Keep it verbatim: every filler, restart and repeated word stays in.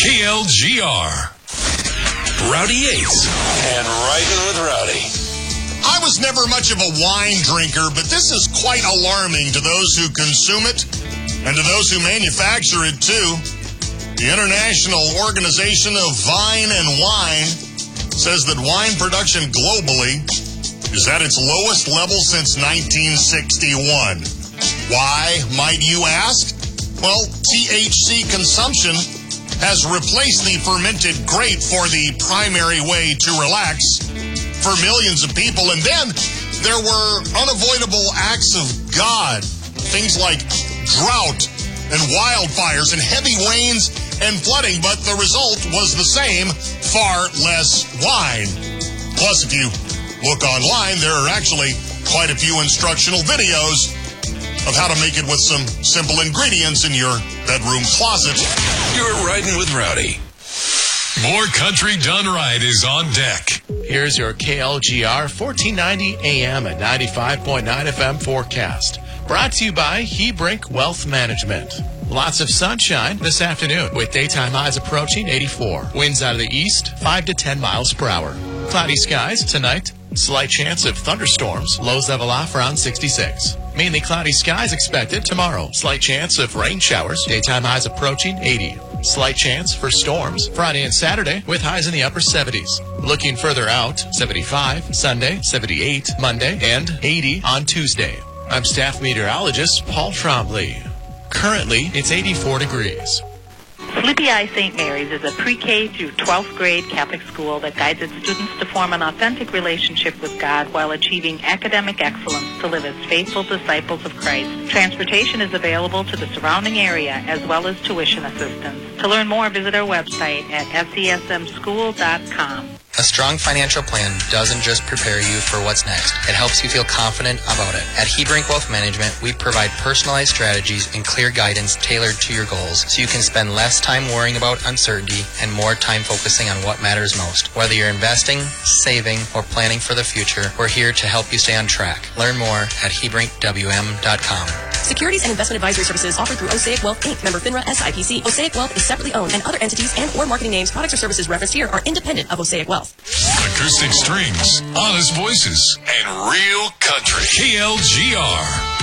K L G R. Rowdy Yates and Riding with Rowdy. I was never much of a wine drinker, but this is quite alarming to those who consume it and to those who manufacture it too. The International Organization of Vine and Wine says that wine production globally is at its lowest level since nineteen sixty-one. Why, might you ask? Well, T H C consumption has replaced the fermented grape for the primary way to relax for millions of people. And then there were unavoidable acts of God, things like drought and wildfires and heavy rains and flooding, but the result was the same, far less wine. Plus, if you look online, there are actually quite a few instructional videos of how to make it with some simple ingredients in your bedroom closet. You're Riding with Rowdy. More Country Done Right is on deck. Here's your K L G R fourteen ninety A M and ninety-five point nine F M forecast. Brought to you by Hebrink Wealth Management. Lots of sunshine this afternoon with daytime highs approaching eighty-four. Winds out of the east, five to ten miles per hour. Cloudy skies tonight. Slight chance of thunderstorms. Lows level off around sixty-six. Mainly cloudy skies expected tomorrow. Slight chance of rain showers. Daytime highs approaching eighty. Slight chance for storms Friday and Saturday with highs in the upper seventies. Looking further out, seventy-five Sunday, seventy-eight Monday, and eighty on Tuesday. I'm staff meteorologist Paul Trombley. Currently, it's eighty-four degrees. Sleepy Eye Saint Mary's is a pre-K through twelfth grade Catholic school that guides its students to form an authentic relationship with God while achieving academic excellence to live as faithful disciples of Christ. Transportation is available to the surrounding area as well as tuition assistance. To learn more, visit our website at S E S M school dot com. A strong financial plan doesn't just prepare you for what's next. It helps you feel confident about it. At Hebrink Wealth Management, we provide personalized strategies and clear guidance tailored to your goals so you can spend less time worrying about uncertainty and more time focusing on what matters most. Whether you're investing, saving, or planning for the future, we're here to help you stay on track. Learn more at Hebrink W M dot com. Securities and investment advisory services offered through Osaic Wealth, Incorporated. Member FINRA S I P C. Osaic Wealth is separately owned, and other entities and or marketing names, products, or services referenced here are independent of Osaic Wealth. Acoustic strings, honest voices, and real country. K L G R.